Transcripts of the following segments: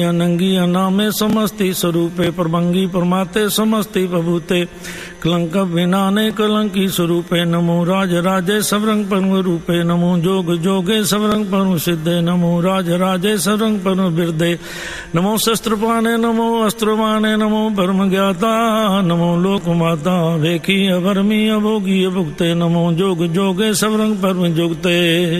अनंगी अनामे समस्ति स्वरूपे प्रभंगी परमाते समस्ति प्रभूते कलंक विनाने कलंकी स्वरूपे नमो राज राजे सबरंग परम रूपे नमो जोग जोगे सबरंग परम सिद्धे नमो राज राजे सबरंग परम बिरदे नमो शस्त्रपाने नमो अस्त्रपाने नमो परम ज्ञाता नमो लोक माता वेखी अभरमी अभोगी अभुक्ते नमो जोग जोगे सबरंग परम जुगते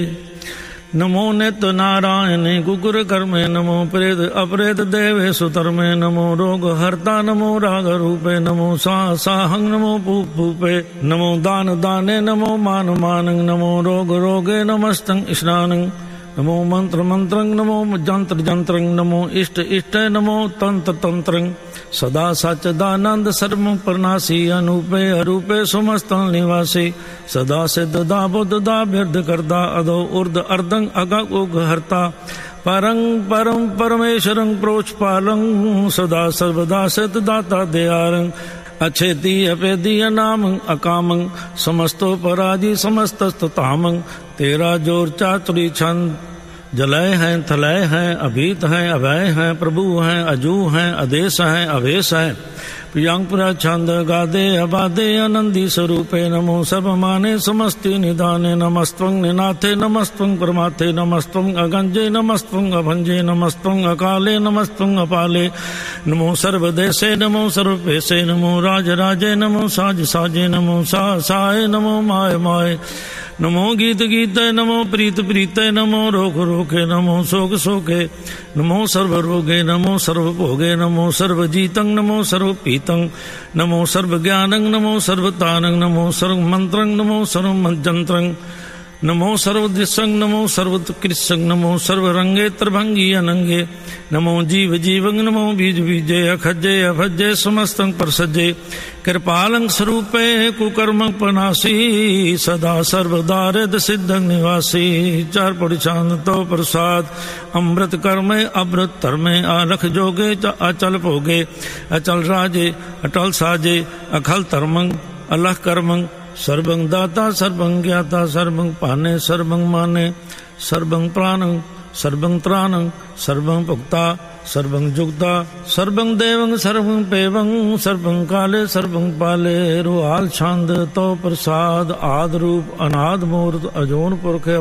नमो नित्य नारायण कुकुर कर्मे नमो प्रेत अपरेत देवे सुतर्मे नमो रोग हर्ता नमो राग रूपे नमो साहंग नमो पूपे नमो दान दाने नमो मान मानंग नमो रोग रोगे नमस्तंग स्नानं नमो मंत्र मंत्रंग नमो जंत्र जंत्रंग नमो इष्ट इष्ट नमो तंत्र तंत्रंग सदा सच्चिदानंद सर्व प्रनाशी अनूपे अरूपे समस्त निवासी सदा सिद्ध दा बुद्ध दा बिरध करदा अधो उर्ध अर्धंग अगग उग हरता परं परम परमेश्वरं प्रोच पालं सदा सर्वदा सिद्ध दाता दयारं अच्छेति अपेदी अनामं अकामं समस्तो पराजी समस्तस्ततामं तेरा जोर चातुरी छंद जलय हैं थलय हैं अभीत हैं अभय हैं प्रभु हैं अजू हैं आदेश हैं अवेश हैं प्रियांकुरा छंद गादे अबादे आनंदी स्वरूपे नमो सब माने समस्ति निदाने नमस्त्वं निनाथे नमस्त्वं परमाथे नमस्त्वं अगंजे नमस्त्वं अभंजे नमस्त्वं अकाले नमस्त्वं अपाले नमो सर्वदेशे नमो सर्वपेशे नमो राज राजे नमो साज साजे नमो साय नमो माय माय नमो गीत गीते नमो प्रीत प्रीते नमो रोग रोगे नमो शोक शोके नमो सर्व रोगे नमो सर्व भोगे नमो सर्व जीतं नमो सर्व पीतं नमो सर्व ज्ञानं नमो सर्वतानं नमो सर्व मंत्रं नमो सर्व मंत्रं नमो सर्वदृशं नमो सर्वकृशं नमो सर्वरंगे त्रिभंगी अनंगे नमो जीव जीवं नमो बीज बीजे अखजे अभजे समस्तं प्रसजे कृपालं स्वरूपे कुकर्म पनासी सदा सर्वदारिद सिद्धं निवासी चार परिचान तो प्रसाद अमृत कर्मे अमृत धर्मे आलख जोगे अचल भोगे अचल राजे अटल साजे अखल धर्मं अलख कर्मं सर्वं दाता सर्वं ज्ञाता सर्वं पाने सर्वं माने सर्वं प्राणं सर्वं त्राणं सर्वं भुक्ता सर्वं जुक्ता सर्वं देवं सर्वं पेवं सर्वं काले सर्वं पाले रुहाल छंद तो प्रसाद आद रूप अनाद मूर्त अजोन पुरख